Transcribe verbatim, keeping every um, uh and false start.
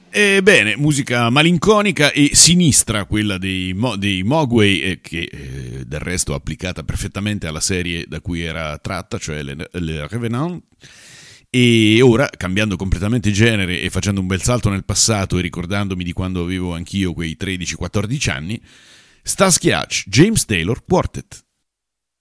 Ebbene, musica malinconica e sinistra, quella dei, Mo- dei Mogwai, eh, che eh, del resto è applicata perfettamente alla serie da cui era tratta, cioè Le, Le Revenant. E ora, cambiando completamente genere e facendo un bel salto nel passato e ricordandomi di quando avevo anch'io quei tredici quattordici anni, Starsky Hutch, James Taylor Quartet.